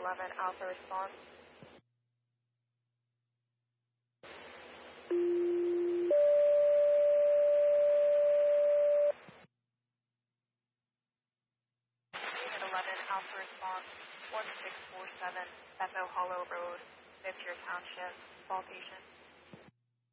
11 Alpha response. Unit 11 Alpha response 1647 Bethel Hollow Road, Mid-Tier Township, Fall Patient.